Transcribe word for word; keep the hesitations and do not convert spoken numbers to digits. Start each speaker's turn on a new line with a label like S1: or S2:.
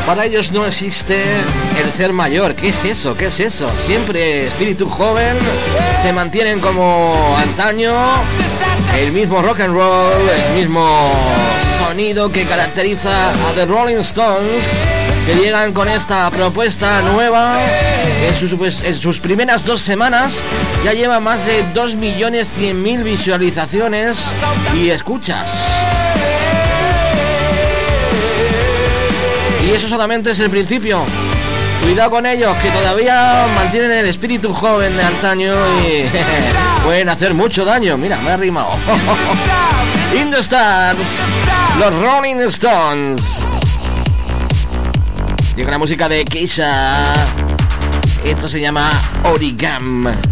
S1: Para ellos no existe el ser mayor. ¿Qué es eso? ¿Qué es eso? Siempre espíritu joven, se mantienen como antaño, el mismo rock and roll, el mismo sonido que caracteriza a The Rolling Stones, que llegan con esta propuesta nueva. En sus, pues, en sus primeras dos semanas ya lleva más de dos millones cien mil visualizaciones y escuchas. Y eso solamente es el principio. Cuidado con ellos, que todavía mantienen el espíritu joven de antaño y pueden hacer mucho daño. Mira, me he arrimado. In the Stars, los Rolling Stones. Llega la música de Keisha. Esto se llama Origam.